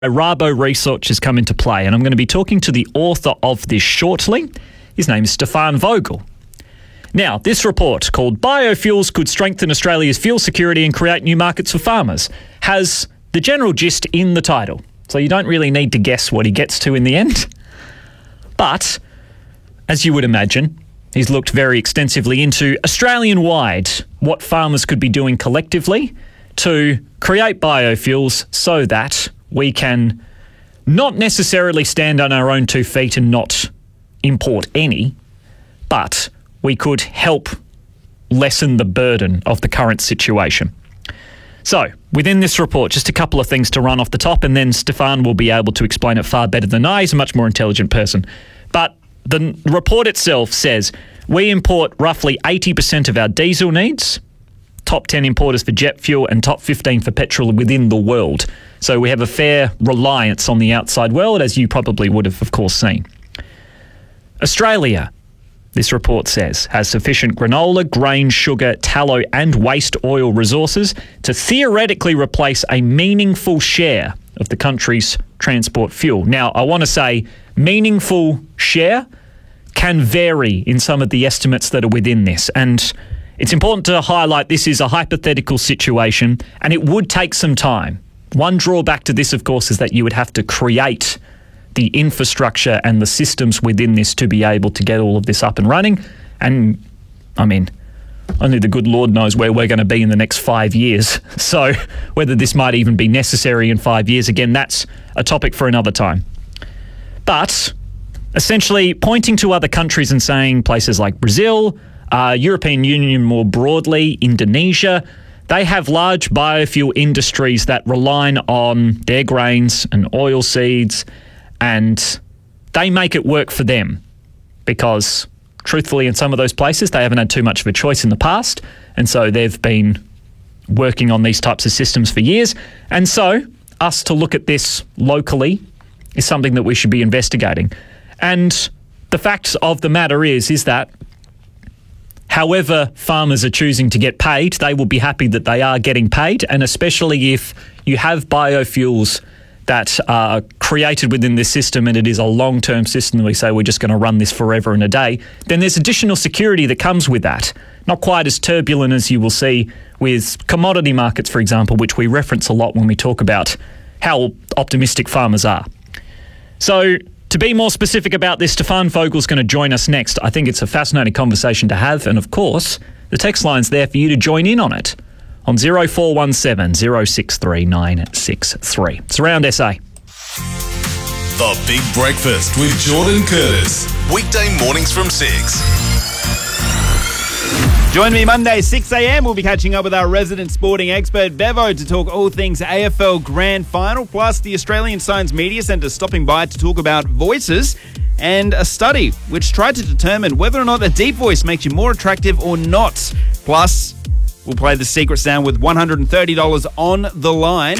Rabo Research has come into play, and I'm going to be talking to the author of this shortly. His name is Stefan Vogel. Now, this report, called Biofuels Could Strengthen Australia's Fuel Security and Create New Markets for Farmers, has the general gist in the title, so you don't really need to guess what he gets to in the end. But, as you would imagine, he's looked very extensively into Australian-wide what farmers could be doing collectively to create biofuels so that we can not necessarily stand on our own 2 feet and not import any, but we could help lessen the burden of the current situation. So, within this report, just a couple of things to run off the top, and then Stefan will be able to explain it far better than I. He's a much more intelligent person. But the report itself says we import roughly 80% of our diesel needs, top 10 importers for jet fuel, and top 15 for petrol within the world. So we have a fair reliance on the outside world, as you probably would have, of course, seen. Australia, this report says, has sufficient granola, grain, sugar, tallow and waste oil resources to theoretically replace a meaningful share of the country's transport fuel. Now, I want to say meaningful share can vary in some of the estimates that are within this, and it's important to highlight this is a hypothetical situation and it would take some time. One drawback to this, of course, is that you would have to create the infrastructure and the systems within this to be able to get all of this up and running. And, I mean, only the good Lord knows where we're going to be in the next 5 years. So whether this might even be necessary in 5 years, again, that's a topic for another time. But essentially pointing to other countries and saying places like Brazil, European Union more broadly, Indonesia, they have large biofuel industries that rely on their grains and oil seeds, and they make it work for them because, truthfully, in some of those places, they haven't had too much of a choice in the past, and so they've been working on these types of systems for years. And so us to look at this locally is something that we should be investigating. And the fact of the matter is that however farmers are choosing to get paid, they will be happy that they are getting paid, and especially if you have biofuels that are created within this system and it is a long-term system and we say we're just going to run this forever and a day, then there's additional security that comes with that. Not quite as turbulent as you will see with commodity markets, for example, which we reference a lot when we talk about how optimistic farmers are. So, to be more specific about this, Stefan Vogel's going to join us next. I think it's a fascinating conversation to have. And of course, the text line's there for you to join in on it on 0417 063 963. It's around SA. The Big Breakfast with Jordan Curtis. Weekday mornings from 6. Join me Monday, 6 a.m. We'll be catching up with our resident sporting expert, Bevo, to talk all things AFL Grand Final, plus the Australian Science Media Centre stopping by to talk about voices and a study which tried to determine whether or not a deep voice makes you more attractive or not. Plus, we'll play the secret sound with $130 on the line.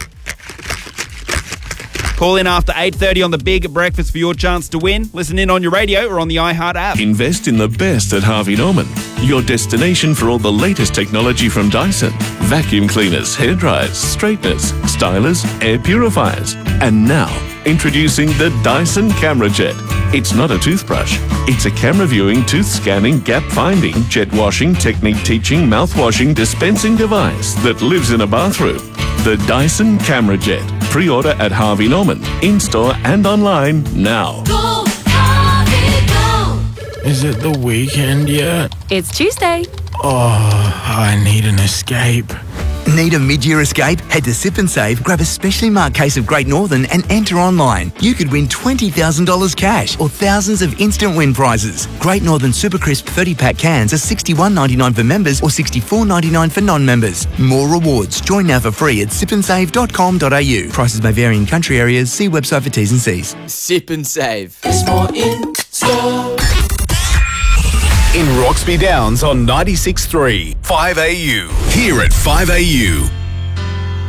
Call in after 8:30 on the Big Breakfast for your chance to win. Listen in on your radio or on the iHeart app. Invest in the best at Harvey Norman, your destination for all the latest technology from Dyson. Vacuum cleaners, hairdryers, straighteners, stylers, air purifiers. And now, introducing the Dyson Camera Jet. It's not a toothbrush. It's a camera viewing, tooth scanning, gap finding, jet washing, technique teaching, mouth washing, dispensing device that lives in a bathroom. The Dyson Camera Jet. Pre-order at Harvey Norman, in-store and online now. Go, Harvey, go! Is it the weekend yet? It's Tuesday. Oh, I need an escape. Need a mid-year escape? Head to Sip and Save, grab a specially marked case of Great Northern and enter online. You could win $20,000 cash or thousands of instant win prizes. Great Northern Super Crisp 30-pack cans are $61.99 for members or $64.99 for non-members. More rewards. Join now for free at sipandsave.com.au. Prices may vary in country areas. See website for T's and C's. Sip and Save. There's more in store. In Roxby Downs on 96.3, 5AU. Here at 5AU,